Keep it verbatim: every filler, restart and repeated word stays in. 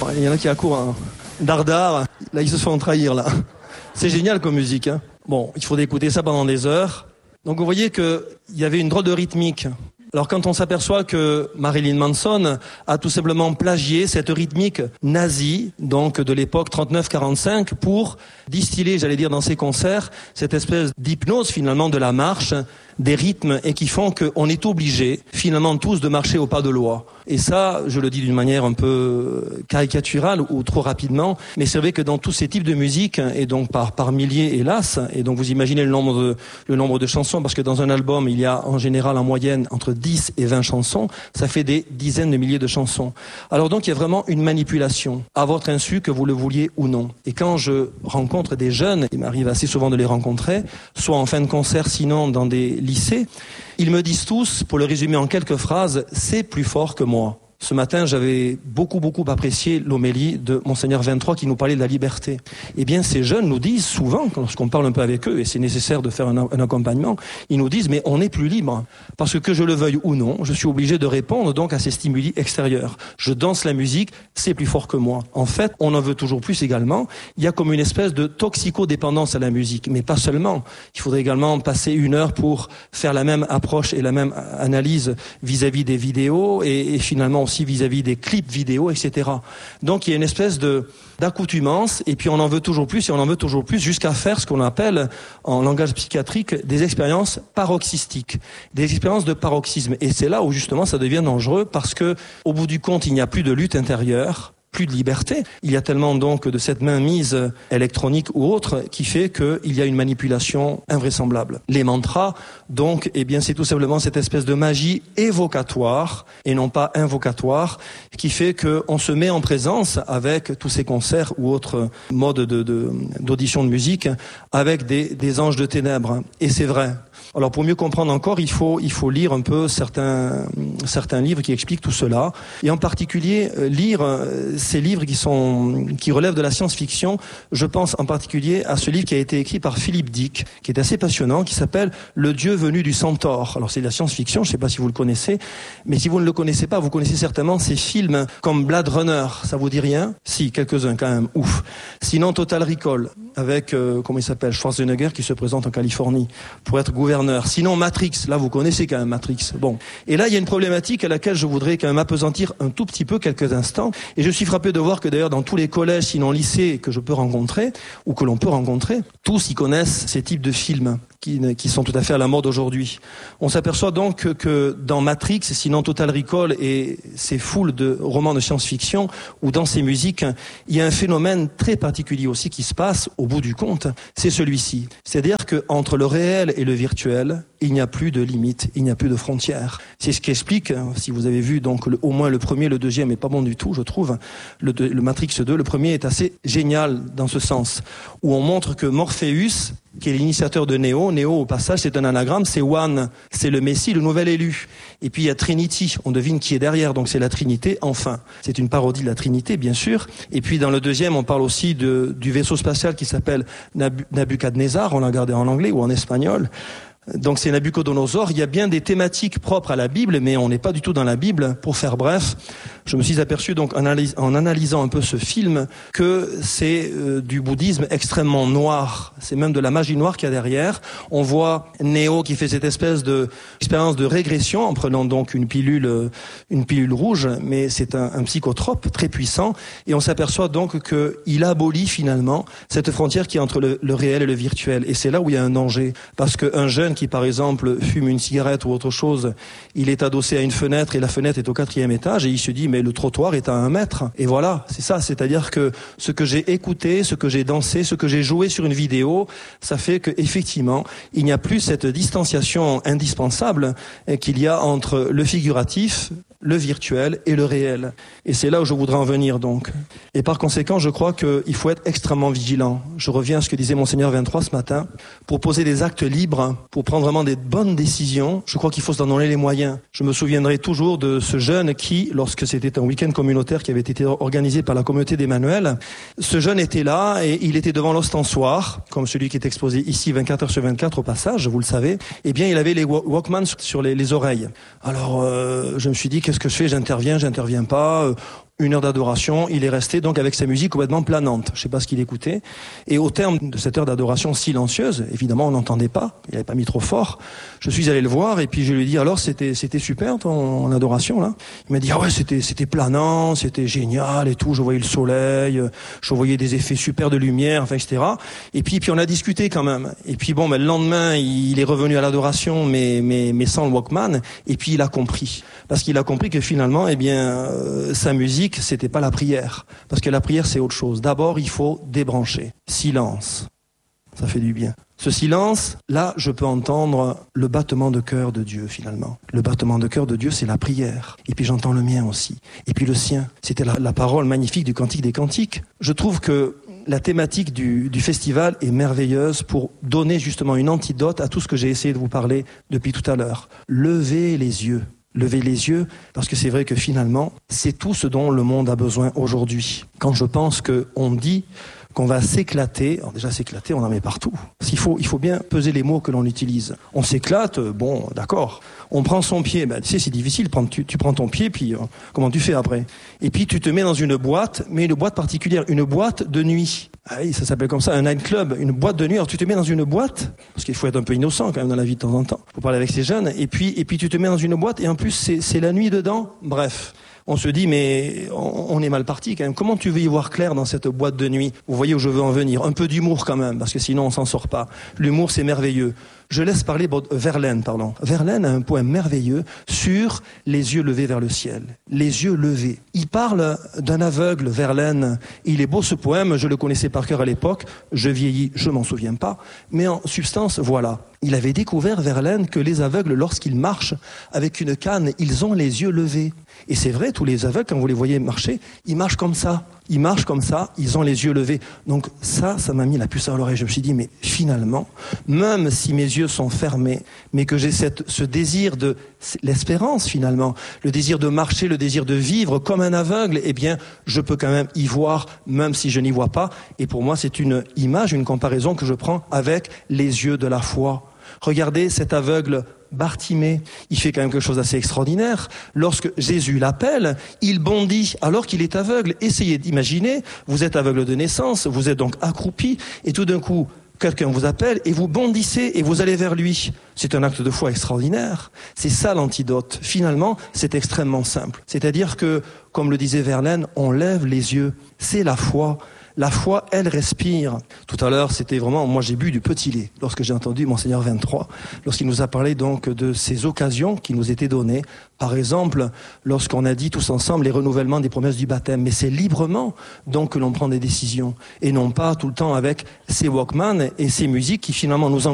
Il y en a qui accourent un dardard. Là, ils se font trahir, là. C'est génial comme musique, hein. Bon, il faudrait écouter ça pendant des heures. Donc, vous voyez qu'il y avait une drôle de rythmique. Alors quand on s'aperçoit que Marilyn Manson a tout simplement plagié cette rythmique nazie, donc de l'époque trente-neuf quarante-cinq, pour distiller, j'allais dire, dans ses concerts, cette espèce d'hypnose finalement de la marche, des rythmes, et qui font qu'on est obligé finalement tous de marcher au pas de loi. Et ça, je le dis d'une manière un peu caricaturale ou trop rapidement, mais c'est vrai que dans tous ces types de musique, et donc par, par milliers hélas, et donc vous imaginez le nombre de, le nombre de chansons, parce que dans un album, il y a en général en moyenne entre dix et vingt chansons, ça fait des dizaines de milliers de chansons. Alors donc il y a vraiment une manipulation, à votre insu, que vous le vouliez ou non. Et quand je rencontre des jeunes, il m'arrive assez souvent de les rencontrer, soit en fin de concert, sinon dans des lycées, ils me disent tous, pour le résumer en quelques phrases, c'est plus fort que moi. Ce matin, j'avais beaucoup, beaucoup apprécié l'homélie de Monseigneur vingt-trois qui nous parlait de la liberté. Eh bien, ces jeunes nous disent souvent, lorsqu'on parle un peu avec eux, et c'est nécessaire de faire un, un accompagnement, ils nous disent, mais on n'est plus libre. Parce que que je le veuille ou non, je suis obligé de répondre donc à ces stimuli extérieurs. Je danse la musique, c'est plus fort que moi. En fait, on en veut toujours plus également. Il y a comme une espèce de toxicodépendance à la musique, mais pas seulement. Il faudrait également passer une heure pour faire la même approche et la même analyse vis-à-vis des vidéos et, et finalement aussi vis-à-vis des clips vidéo, et cetera. Donc il y a une espèce de d'accoutumance, et puis on en veut toujours plus, et on en veut toujours plus, jusqu'à faire ce qu'on appelle, en langage psychiatrique, des expériences paroxystiques, des expériences de paroxysme. Et c'est là où justement ça devient dangereux, parce que au bout du compte, il n'y a plus de lutte intérieure, plus de liberté. Il y a tellement donc de cette mainmise électronique ou autre qui fait qu'il y a une manipulation invraisemblable. Les mantras, donc, eh bien, c'est tout simplement cette espèce de magie évocatoire et non pas invocatoire qui fait qu'on se met en présence avec tous ces concerts ou autres modes de, de, d'audition de musique avec des, des anges de ténèbres. Et c'est vrai. Alors pour mieux comprendre encore, il faut il faut lire un peu certains certains livres qui expliquent tout cela, et en particulier euh, lire euh, ces livres qui sont qui relèvent de la science-fiction. Je pense en particulier à ce livre qui a été écrit par Philip Dick, qui est assez passionnant, qui s'appelle Le Dieu venu du Centaure. Alors c'est de la science-fiction, je ne sais pas si vous le connaissez, mais si vous ne le connaissez pas, vous connaissez certainement ces films comme Blade Runner. Ça vous dit rien? Si, quelques-uns quand même. Ouf. Sinon Total Recall avec euh, comment il s'appelle, Schwarzenegger, qui se présente en Californie pour être gouverneur. Sinon Matrix, là vous connaissez quand même Matrix. Bon, et là il y a une problématique à laquelle je voudrais quand même appesantir un tout petit peu quelques instants. Et je suis frappé de voir que d'ailleurs dans tous les collèges, sinon lycées que je peux rencontrer ou que l'on peut rencontrer, tous y connaissent ces types de films qui, qui sont tout à fait à la mode aujourd'hui. On s'aperçoit donc que, que dans Matrix, sinon Total Recall et ces foules de romans de science-fiction ou dans ces musiques, il y a un phénomène très particulier aussi qui se passe au bout du compte, c'est celui-ci. C'est-à-dire que entre le réel et le virtuel, il n'y a plus de limites, il n'y a plus de frontières. C'est ce qui explique, si vous avez vu donc le, au moins le premier, le deuxième est pas bon du tout, je trouve. Le, le Matrix deux, le premier est assez génial dans ce sens, où on montre que Morpheus, qui est l'initiateur de Néo, Néo au passage c'est un anagramme, c'est One, c'est le Messie, le nouvel élu. Et puis il y a Trinity, on devine qui est derrière, donc c'est la Trinité, enfin. C'est une parodie de la Trinité, bien sûr. Et puis dans le deuxième, on parle aussi de, du vaisseau spatial qui s'appelle Nab- Nabucodonosor, on l'a regardé en anglais ou en espagnol. Donc c'est Nabucodonosor. Il y a bien des thématiques propres à la Bible, mais on n'est pas du tout dans la Bible. Pour faire bref, je me suis aperçu donc en, analys- en analysant un peu ce film que c'est euh, du bouddhisme extrêmement noir. C'est même de la magie noire qu'il y a derrière. On voit Néo qui fait cette espèce de expérience de régression en prenant donc une pilule, une pilule rouge, mais c'est un, un psychotrope très puissant. Et on s'aperçoit donc qu'il abolit finalement cette frontière qui est entre le, le réel et le virtuel. Et c'est là où il y a un danger, parce qu'un jeune qui, par exemple, fume une cigarette ou autre chose, il est adossé à une fenêtre et la fenêtre est au quatrième étage et il se dit, mais le trottoir est à un mètre. Et voilà, c'est ça. C'est-à-dire que ce que j'ai écouté, ce que j'ai dansé, ce que j'ai joué sur une vidéo, ça fait que effectivement, il n'y a plus cette distanciation indispensable qu'il y a entre le figuratif, le virtuel et le réel. Et c'est là où je voudrais en venir donc. Et par conséquent, je crois qu'il faut être extrêmement vigilant. Je reviens à ce que disait Monseigneur vingt-trois ce matin. Pour poser des actes libres, pour prendre vraiment des bonnes décisions, je crois qu'il faut se donner les moyens. Je me souviendrai toujours de ce jeune qui, lorsque c'était un week-end communautaire qui avait été organisé par la communauté d'Emmanuel, ce jeune était là et il était devant l'ostensoir, comme celui qui est exposé ici vingt-quatre heures sur vingt-quatre au passage, vous le savez. Eh bien, il avait les Walkman sur les, les oreilles. Alors, euh, je me suis dit, qu'est-ce que je fais? J'interviens, j'interviens pas. Une heure d'adoration, il est resté donc avec sa musique complètement planante. Je ne sais pas ce qu'il écoutait. Et au terme de cette heure d'adoration silencieuse, évidemment on n'entendait pas, il n'avait pas mis trop fort, je suis allé le voir et puis je lui ai dit, alors c'était c'était super ton adoration là? Il m'a dit, ah ouais, c'était c'était planant, c'était génial et tout, je voyais le soleil, je voyais des effets super de lumière, enfin et cetera. Et puis puis on a discuté quand même. Et puis bon, ben, le lendemain, il est revenu à l'adoration, mais mais mais sans le Walkman. Et puis il a compris, parce qu'il a compris que finalement, eh bien, euh, sa musique, c'était pas la prière, parce que la prière c'est autre chose. D'abord il faut débrancher, silence, ça fait du bien. Ce silence, là je peux entendre le battement de cœur de Dieu finalement. Le battement de cœur de Dieu c'est la prière, et puis j'entends le mien aussi, et puis le sien, c'était la, la parole magnifique du Cantique des Cantiques. Je trouve que la thématique du, du festival est merveilleuse pour donner justement une antidote à tout ce que j'ai essayé de vous parler depuis tout à l'heure. Levez les yeux. Levez les yeux, parce que c'est vrai que finalement, c'est tout ce dont le monde a besoin aujourd'hui. Quand je pense qu'on dit qu'on va s'éclater, alors déjà s'éclater, on en met partout. Parce qu'il faut, il faut bien peser les mots que l'on utilise. On s'éclate, bon, d'accord. On prend son pied, ben, tu sais, c'est difficile, prendre, tu, tu prends ton pied, puis euh, comment tu fais après? Et puis tu te mets dans une boîte, mais une boîte particulière, une boîte de nuit. Ah oui, ça s'appelle comme ça, un night club, une boîte de nuit. Alors tu te mets dans une boîte, parce qu'il faut être un peu innocent quand même dans la vie de temps en temps. Faut parler avec ces jeunes, et puis, et puis tu te mets dans une boîte, et en plus c'est, c'est la nuit dedans. Bref. On se dit, mais on est mal parti quand même. Comment tu veux y voir clair dans cette boîte de nuit? Vous voyez où je veux en venir. Un peu d'humour quand même, parce que sinon on s'en sort pas. L'humour, c'est merveilleux. Je laisse parler Verlaine, pardon. Verlaine a un poème merveilleux sur les yeux levés vers le ciel. Les yeux levés. Il parle d'un aveugle, Verlaine. Il est beau ce poème, je le connaissais par cœur à l'époque. Je vieillis, je m'en souviens pas. Mais en substance, voilà. Il avait découvert, Verlaine, que les aveugles, lorsqu'ils marchent avec une canne, ils ont les yeux levés. Et c'est vrai, tous les aveugles, quand vous les voyez marcher, ils marchent comme ça. Ils marchent comme ça, ils ont les yeux levés. Donc ça, ça m'a mis la puce à l'oreille. Je me suis dit, mais finalement, même si mes yeux sont fermés, mais que j'ai cette, ce désir de l'espérance finalement, le désir de marcher, le désir de vivre comme un aveugle, eh bien, je peux quand même y voir, même si je n'y vois pas. Et pour moi, c'est une image, une comparaison que je prends avec les yeux de la foi. Regardez cet aveugle Bartimée, il fait quand même quelque chose d'assez extraordinaire. Lorsque Jésus l'appelle, il bondit alors qu'il est aveugle. Essayez d'imaginer, vous êtes aveugle de naissance, vous êtes donc accroupi, et tout d'un coup, quelqu'un vous appelle et vous bondissez et vous allez vers lui. C'est un acte de foi extraordinaire. C'est ça l'antidote. Finalement, c'est extrêmement simple. C'est-à-dire que, comme le disait Verlaine, on lève les yeux. C'est la foi. La foi, elle respire. Tout à l'heure, c'était vraiment, moi j'ai bu du petit lait lorsque j'ai entendu Monseigneur vingt-trois, lorsqu'il nous a parlé donc de ces occasions qui nous étaient données. Par exemple, lorsqu'on a dit tous ensemble les renouvellements des promesses du baptême. Mais c'est librement donc que l'on prend des décisions et non pas tout le temps avec ces Walkman et ces musiques qui finalement nous